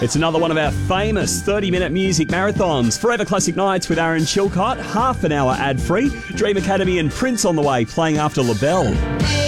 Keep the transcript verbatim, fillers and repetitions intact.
It's another one of our famous thirty-minute music marathons. Forever Classic Nights with Aaron Chilcott, half an hour ad-free. Dream Academy and Prince on the way, playing after LaBelle.